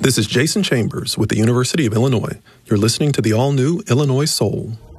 This is Jason Chambers with the University of Illinois. You're listening to the all-new Illinois Soul.